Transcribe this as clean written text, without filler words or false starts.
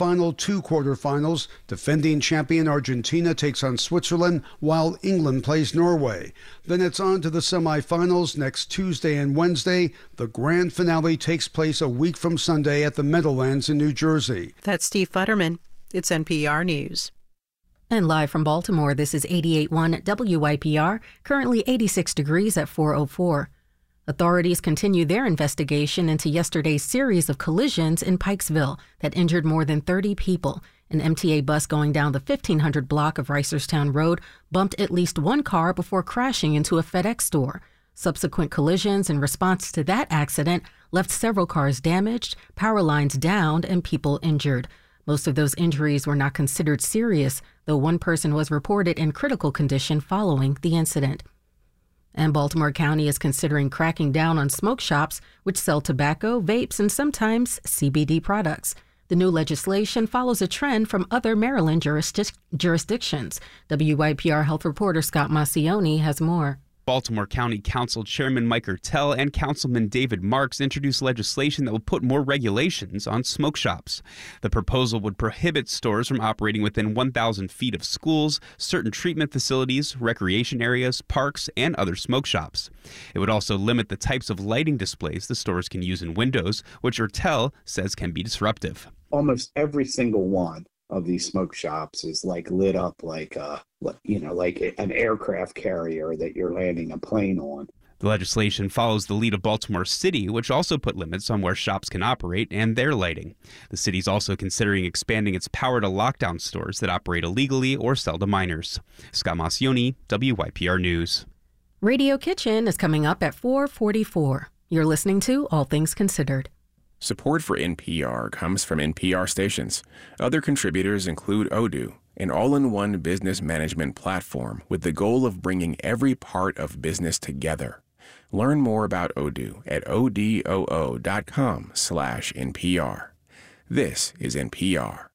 final two quarterfinals. Defending champion Argentina takes on Switzerland, while England plays Norway. Then it's on to the semifinals next Tuesday and Wednesday. The grand finale takes place a week from Sunday at the Meadowlands in New Jersey. That's Steve Futterman. It's NPR News. And live from Baltimore, this is 88.1 WYPR, currently 86 degrees at 4:04. Authorities continue their investigation into yesterday's series of collisions in Pikesville that injured more than 30 people. An MTA bus going down the 1500 block of Reisterstown Road bumped at least one car before crashing into a FedEx store. Subsequent collisions in response to that accident left several cars damaged, power lines downed, and people injured. Most of those injuries were not considered serious, though one person was reported in critical condition following the incident. And Baltimore County is considering cracking down on smoke shops which sell tobacco, vapes, and sometimes CBD products. The new legislation follows a trend from other Maryland jurisdictions. WYPR health reporter Scott Massioni has more. Baltimore County Council Chairman Mike Ertel and Councilman David Marks introduced legislation that will put more regulations on smoke shops. The proposal would prohibit stores from operating within 1,000 feet of schools, certain treatment facilities, recreation areas, parks, and other smoke shops. It would also limit the types of lighting displays the stores can use in windows, which Ertel says can be disruptive. Almost every single one of these smoke shops is like lit up like an aircraft carrier that you're landing a plane on. The legislation follows the lead of Baltimore City, which also put limits on where shops can operate and their lighting. The city's also considering expanding its power to lock down stores that operate illegally or sell to minors. Scott Massioni, WYPR News. Radio Kitchen is coming up at 4:44. You're listening to All Things Considered. Support for NPR comes from NPR stations. Other contributors include Odoo, an all-in-one business management platform with the goal of bringing every part of business together. Learn more about Odoo at odoo.com/NPR. This is NPR.